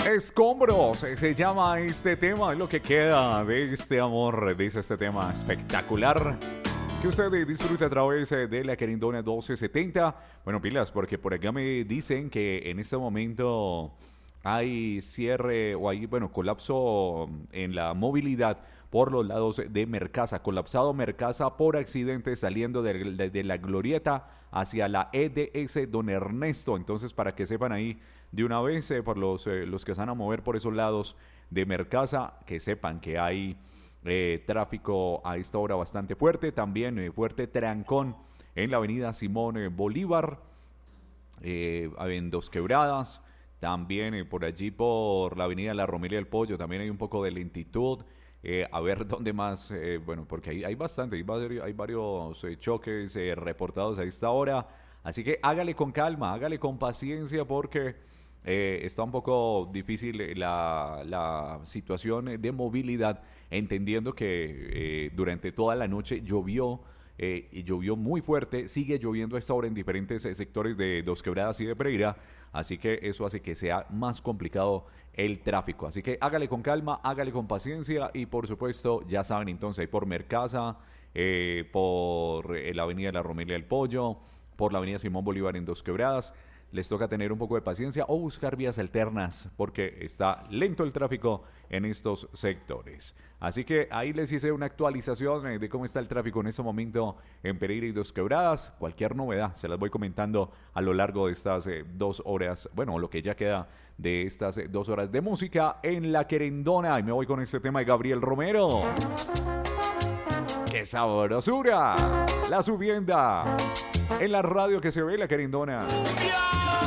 Escombros, se llama este tema, es lo que queda de este amor, dice este tema espectacular que usted disfruta a través de la Querendona 1270. Bueno, pilas, porque por acá me dicen que en este momento hay cierre o hay, bueno, colapso en la movilidad por los lados de Mercasa. Colapsado Mercasa por accidente saliendo de la Glorieta hacia la EDS Don Ernesto. Entonces, para que sepan ahí de una vez, por los que se van a mover por esos lados de Mercasa, que sepan que hay tráfico a esta hora bastante fuerte. También fuerte trancón en la avenida Simón Bolívar, en Dos Quebradas. También por allí por la avenida La Romelia del Pollo también hay un poco de lentitud. A ver dónde más, bueno, porque hay bastante, hay varios choques reportados a esta hora. Así que hágale con calma, hágale con paciencia porque está un poco difícil la situación de movilidad, entendiendo que durante toda la noche llovió. Y llovió muy fuerte, sigue lloviendo a esta hora en diferentes sectores de Dos Quebradas y de Pereira, así que eso hace que sea más complicado el tráfico. Así que hágale con calma, hágale con paciencia y por supuesto, ya saben entonces, ahí por Mercasa, por la avenida La Romelia del Pollo, por la avenida Simón Bolívar en Dos Quebradas, les toca tener un poco de paciencia o buscar vías alternas porque está lento el tráfico en estos sectores. Así que ahí les hice una actualización de cómo está el tráfico en este momento en Pereira y Dos Quebradas. Cualquier novedad se las voy comentando a lo largo de estas 2 horas, bueno, lo que ya queda de estas 2 horas de música en La Querendona. Y me voy con este tema de Gabriel Romero. ¡Qué sabrosura! La subienda en la radio que se ve La Querendona.